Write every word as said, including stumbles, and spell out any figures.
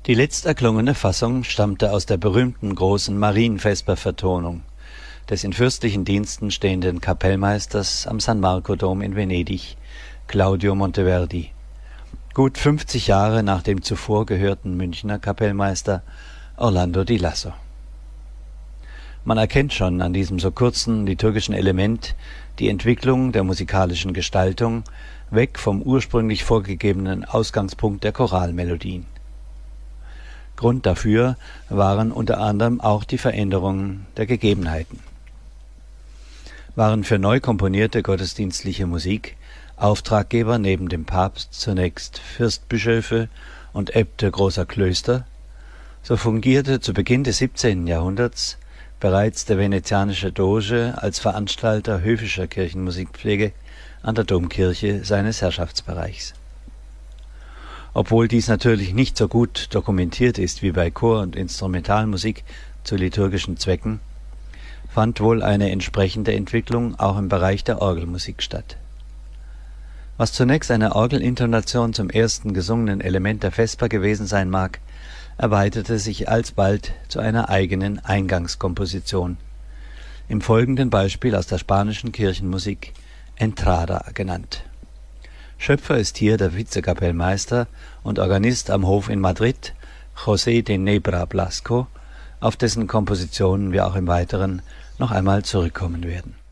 Die letzterklungene Fassung stammte aus der berühmten großen Marienvesper-Vertonung des in fürstlichen Diensten stehenden Kapellmeisters am San Marco Dom in Venedig, Claudio Monteverdi, gut fünfzig Jahre nach dem zuvor gehörten Münchner Kapellmeister Orlando di Lasso. Man erkennt schon an diesem so kurzen liturgischen Element die Entwicklung der musikalischen Gestaltung weg vom ursprünglich vorgegebenen Ausgangspunkt der Choralmelodien. Grund dafür waren unter anderem auch die Veränderungen der Gegebenheiten. Waren für neu komponierte gottesdienstliche Musik Auftraggeber neben dem Papst zunächst Fürstbischöfe und Äbte großer Klöster, so fungierte zu Beginn des siebzehnten Jahrhunderts bereits der venezianische Doge als Veranstalter höfischer Kirchenmusikpflege an der Domkirche seines Herrschaftsbereichs. Obwohl dies natürlich nicht so gut dokumentiert ist wie bei Chor- und Instrumentalmusik zu liturgischen Zwecken, fand wohl eine entsprechende Entwicklung auch im Bereich der Orgelmusik statt. Was zunächst eine Orgelintonation zum ersten gesungenen Element der Vesper gewesen sein mag, erweiterte sich alsbald zu einer eigenen Eingangskomposition, im folgenden Beispiel aus der spanischen Kirchenmusik Entrada genannt. Schöpfer ist hier der Vizekapellmeister und Organist am Hof in Madrid, José de Nebra Blasco, auf dessen Kompositionen wir auch im Weiteren noch einmal zurückkommen werden.